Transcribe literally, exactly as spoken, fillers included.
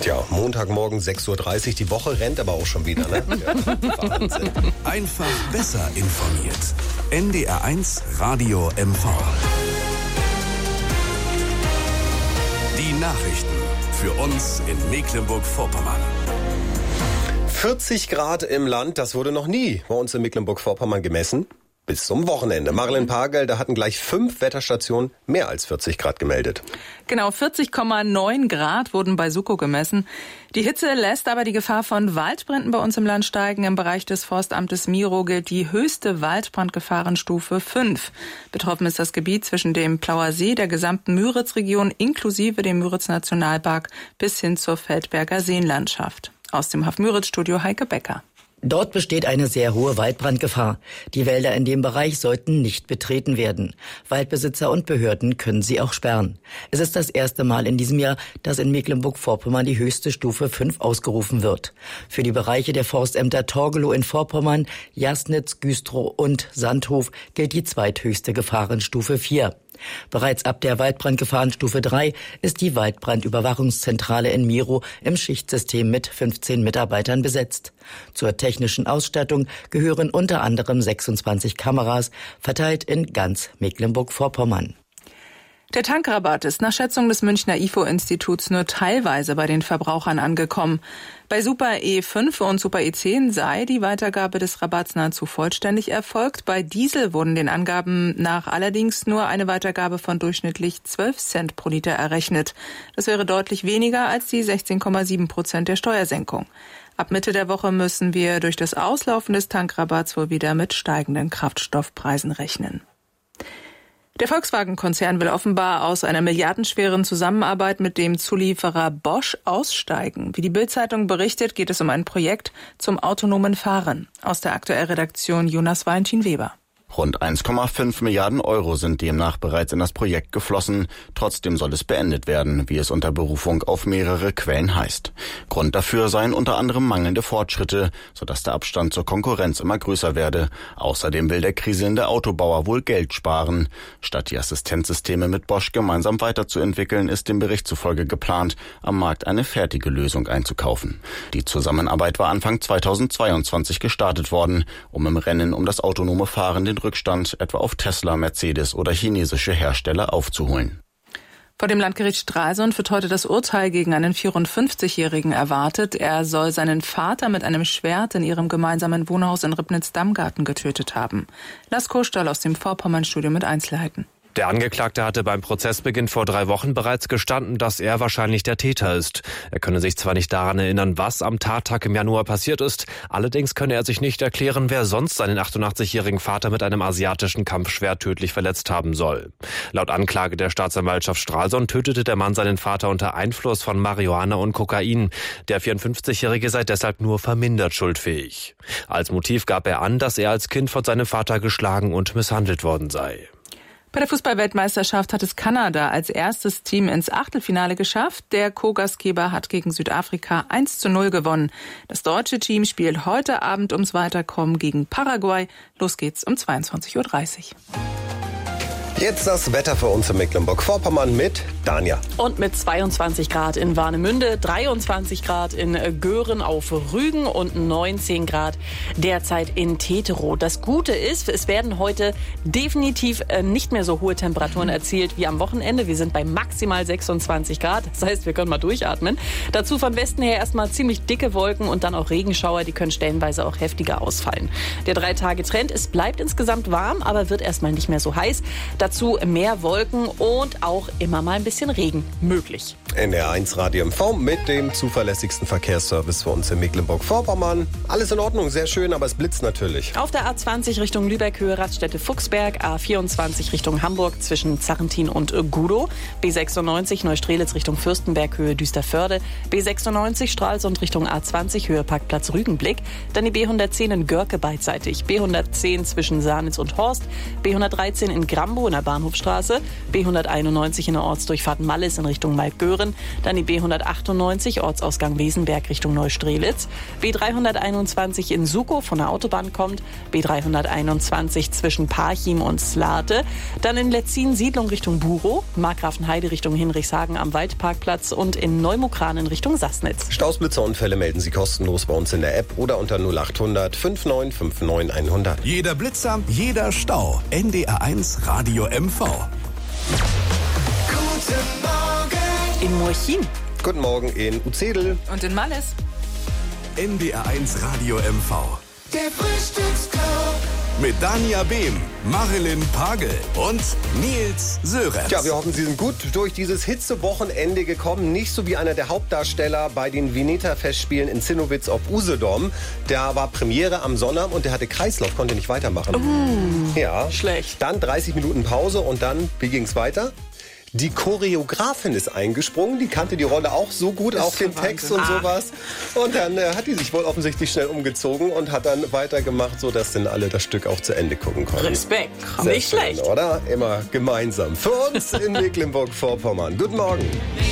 Tja, Montagmorgen sechs Uhr dreißig, die Woche rennt aber auch schon wieder, ne? Ja, Wahnsinn. Einfach besser informiert. N D R eins Radio M V. Die Nachrichten für uns in Mecklenburg-Vorpommern. vierzig Grad im Land, das wurde noch nie bei uns in Mecklenburg-Vorpommern gemessen. Bis zum Wochenende. Marilyn Pagel, da hatten gleich fünf Wetterstationen mehr als vierzig Grad gemeldet. Genau, vierzig Komma neun Grad wurden bei Suko gemessen. Die Hitze lässt aber die Gefahr von Waldbränden bei uns im Land steigen. Im Bereich des Forstamtes Miro gilt die höchste Waldbrandgefahrenstufe fünf. Betroffen ist das Gebiet zwischen dem Plauer See, der gesamten Müritz-Region inklusive dem Müritz-Nationalpark bis hin zur Feldberger Seenlandschaft. Aus dem Haff-Müritz-Studio Heike Becker. Dort besteht eine sehr hohe Waldbrandgefahr. Die Wälder in dem Bereich sollten nicht betreten werden. Waldbesitzer und Behörden können sie auch sperren. Es ist das erste Mal in diesem Jahr, dass in Mecklenburg-Vorpommern die höchste Stufe fünf ausgerufen wird. Für die Bereiche der Forstämter Torgelow in Vorpommern, Jasnitz, Güstrow und Sandhof gilt die zweithöchste Gefahrenstufe vier. Bereits ab der Waldbrandgefahrenstufe drei ist die Waldbrandüberwachungszentrale in Miro im Schichtsystem mit fünfzehn Mitarbeitern besetzt. Zur technischen Ausstattung gehören unter anderem sechsundzwanzig Kameras, verteilt in ganz Mecklenburg-Vorpommern. Der Tankrabatt ist nach Schätzung des Münchner I F O-Instituts nur teilweise bei den Verbrauchern angekommen. Bei Super E fünf und Super E zehn sei die Weitergabe des Rabatts nahezu vollständig erfolgt. Bei Diesel wurden den Angaben nach allerdings nur eine Weitergabe von durchschnittlich zwölf Cent pro Liter errechnet. Das wäre deutlich weniger als die sechzehn Komma sieben Prozent der Steuersenkung. Ab Mitte der Woche müssen wir durch das Auslaufen des Tankrabatts wohl wieder mit steigenden Kraftstoffpreisen rechnen. Der Volkswagen-Konzern will offenbar aus einer milliardenschweren Zusammenarbeit mit dem Zulieferer Bosch aussteigen. Wie die Bild-Zeitung berichtet, geht es um ein Projekt zum autonomen Fahren. Aus der Aktuell-Redaktion Jonas Valentin-Weber. Rund eins Komma fünf Milliarden Euro sind demnach bereits in das Projekt geflossen. Trotzdem soll es beendet werden, wie es unter Berufung auf mehrere Quellen heißt. Grund dafür seien unter anderem mangelnde Fortschritte, sodass der Abstand zur Konkurrenz immer größer werde. Außerdem will der kriselnde Autobauer wohl Geld sparen. Statt die Assistenzsysteme mit Bosch gemeinsam weiterzuentwickeln, ist dem Bericht zufolge geplant, am Markt eine fertige Lösung einzukaufen. Die Zusammenarbeit war Anfang zweitausendzweiundzwanzig gestartet worden, um im Rennen um das autonome Fahren den Rückstand etwa auf Tesla, Mercedes oder chinesische Hersteller aufzuholen. Vor dem Landgericht Stralsund wird heute das Urteil gegen einen vierundfünfzigjährigen erwartet. Er soll seinen Vater mit einem Schwert in ihrem gemeinsamen Wohnhaus in Ribnitz-Dammgarten getötet haben. Lars Kohlstall aus dem Vorpommern-Studio mit Einzelheiten. Der Angeklagte hatte beim Prozessbeginn vor drei Wochen bereits gestanden, dass er wahrscheinlich der Täter ist. Er könne sich zwar nicht daran erinnern, was am Tattag im Januar passiert ist, allerdings könne er sich nicht erklären, wer sonst seinen achtundachtzigjährigen Vater mit einem asiatischen Kampfschwert tödlich verletzt haben soll. Laut Anklage der Staatsanwaltschaft Stralsund tötete der Mann seinen Vater unter Einfluss von Marihuana und Kokain. Der vierundfünfzigjährige sei deshalb nur vermindert schuldfähig. Als Motiv gab er an, dass er als Kind von seinem Vater geschlagen und misshandelt worden sei. Bei der Fußball-Weltmeisterschaft hat es Kanada als erstes Team ins Achtelfinale geschafft. Der Co-Gastgeber hat gegen Südafrika eins zu null gewonnen. Das deutsche Team spielt heute Abend ums Weiterkommen gegen Paraguay. Los geht's um zweiundzwanzig Uhr dreißig. Jetzt das Wetter für uns in Mecklenburg-Vorpommern mit Danja. Und mit zweiundzwanzig Grad in Warnemünde, dreiundzwanzig Grad in Göhren auf Rügen und neunzehn Grad derzeit in Teterow. Das Gute ist, es werden heute definitiv nicht mehr so hohe Temperaturen erzielt wie am Wochenende. Wir sind bei maximal sechsundzwanzig Grad. Das heißt, wir können mal durchatmen. Dazu vom Westen her erstmal ziemlich dicke Wolken und dann auch Regenschauer. Die können stellenweise auch heftiger ausfallen. Der Drei-Tage-Trend, es bleibt insgesamt warm, aber wird erstmal nicht mehr so heiß. Dazu mehr Wolken und auch immer mal ein bisschen Regen möglich. N D R eins Radio M V mit dem zuverlässigsten Verkehrsservice für uns in Mecklenburg-Vorpommern. Alles in Ordnung, sehr schön, aber es blitzt natürlich. Auf der A zwanzig Richtung Lübeck, Höhe Raststätte-Fuchsberg, A vierundzwanzig Richtung Hamburg zwischen Zarrentin und Gudow, B sechsundneunzig Neustrelitz Richtung Fürstenberg, Höhe Düsterförde, B sechsundneunzig Stralsund Richtung A zwanzig, Höhe Parkplatz Rügenblick, dann die B hundertzehn in Görke beidseitig, B hundertzehn zwischen Sanitz und Horst, B hundertdreizehn in Grambo in der Bahnhofstraße, B hunderteinundneunzig in der Ortsdurchfahrt Mallis in Richtung Malkgören, Düren. Dann die B hundertachtundneunzig, Ortsausgang Wesenberg Richtung Neustrelitz. B dreihunderteinundzwanzig in Sukow von der Autobahn kommt. B dreihunderteinundzwanzig zwischen Parchim und Slate. Dann in Letzin Siedlung Richtung Burow. Markgrafenheide Richtung Hinrichshagen am Waldparkplatz und in Neumukran in Richtung Sassnitz. Staus, Blitzer, Unfälle melden Sie kostenlos bei uns in der App oder unter null achthundert fünfundneunzig neunundfünfzig hundert. Jeder Blitzer, jeder Stau. N D R eins Radio M V. Guten Morgen. In Murchin. Guten Morgen in Uzedel. Und in Malles. N D R eins Radio M V. Der Frühstücksclub. Mit Dania Behm, Marilyn Pagel und Nils Sörenz. Ja, wir hoffen, Sie sind gut durch dieses Hitzewochenende gekommen. Nicht so wie einer der Hauptdarsteller bei den Vineta-Festspielen in Zinnowitz auf Usedom. Der war Premiere am Sonnabend und der hatte Kreislauf, konnte nicht weitermachen. Uh, ja. Schlecht. Dann dreißig Minuten Pause und dann, wie ging's weiter? Die Choreografin ist eingesprungen, die kannte die Rolle auch so gut, auch den Text und sowas. Und dann äh, hat die sich wohl offensichtlich schnell umgezogen und hat dann weitergemacht, sodass dann alle das Stück auch zu Ende gucken konnten. Respekt. Sehr Nicht schön, schlecht. oder? Immer gemeinsam. Für uns in Mecklenburg-Vorpommern. Guten Morgen.